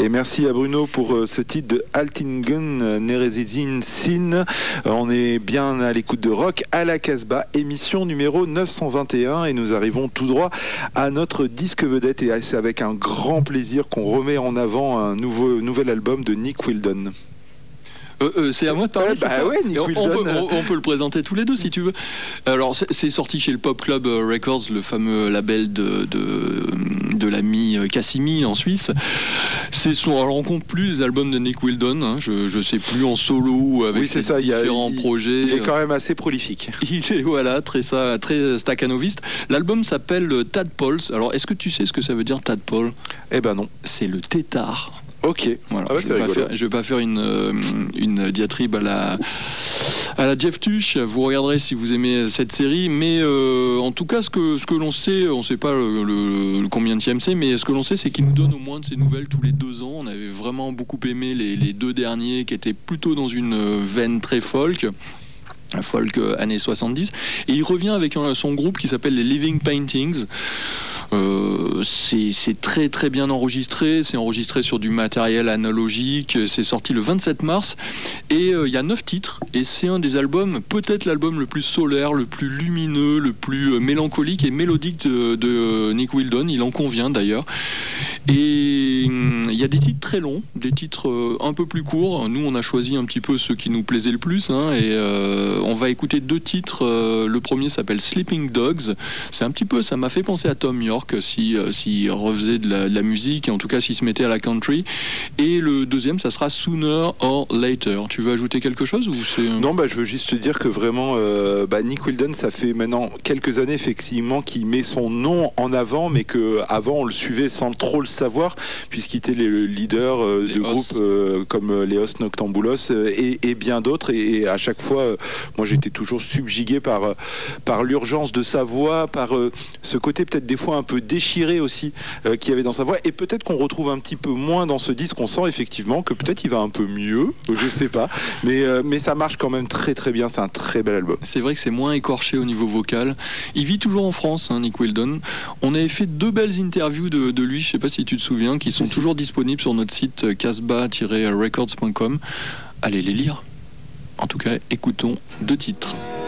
Et merci à Bruno pour ce titre de Altingen Neresidin Sin. On est bien à l'écoute de Rock à la Casbah, émission numéro 921 et nous arrivons tout droit à notre disque vedette et c'est avec un grand plaisir qu'on remet en avant un nouvel album de Nick Wildon. C'est à moi de parler. Nick Wildon. On peut le présenter tous les deux si tu veux. Alors c'est sorti chez le Pop Club Records, le fameux label de l'ami Cassimi en Suisse. Alors on compte plus les albums de Nick Wildon, hein, je sais plus en solo ou avec différents projets. Il est quand même assez prolifique. Il est très staccanoviste. L'album s'appelle Tadpoles. Alors est-ce que tu sais ce que ça veut dire Tadpole ? Eh ben non. C'est le tétard. Ok. Voilà. Ah ouais, je vais pas faire une diatribe à la Jeff Tuch. Vous regarderez si vous aimez cette série, mais en tout cas ce que l'on sait, on sait pas le combienième c'est, mais ce que l'on sait c'est qu'il nous donne au moins de ses nouvelles tous les 2 ans. On avait vraiment beaucoup aimé les 2 derniers qui étaient plutôt dans une veine très folk années 70, et il revient avec son groupe qui s'appelle les Living Paintings. C'est très très bien enregistré, c'est enregistré sur du matériel analogique, c'est sorti le 27 mars et il y a 9 titres et c'est un des albums, peut-être l'album le plus solaire, le plus lumineux, le plus mélancolique et mélodique de Nick Wildon, il en convient d'ailleurs. Et il y a des titres très longs, des titres un peu plus courts. Nous on a choisi un petit peu ceux qui nous plaisaient le plus, hein, et on va écouter 2 titres. Le premier s'appelle Sleeping Dogs, c'est un petit peu, ça m'a fait penser à Tom York s'il refaisait de la musique, et en tout cas s'il se mettait à la country. Et le deuxième, ça sera Sooner or Later. Tu veux ajouter quelque chose ou c'est... Non, je veux juste te dire que vraiment Nick Wildon, ça fait maintenant quelques années effectivement qu'il met son nom en avant, mais qu'avant on le suivait sans trop le savoir, puisqu'il était le leader de groupes comme les Os Noctambulos et bien d'autres, et à chaque fois moi j'étais toujours subjugué par l'urgence de sa voix, par ce côté peut-être des fois un peu déchiré aussi qu'il y avait dans sa voix, et peut-être qu'on retrouve un petit peu moins dans ce disque. On sent effectivement que peut-être il va un peu mieux, je sais pas, mais ça marche quand même très très bien. C'est un très bel album. C'est vrai que c'est moins écorché au niveau vocal. Il vit toujours en France, hein, Nick Wildon. On avait fait 2 belles interviews de lui, je sais pas si tu te souviens, qui sont toujours disponibles sur notre site casbah-records.com. Allez les lire. En tout cas, écoutons 2 titres.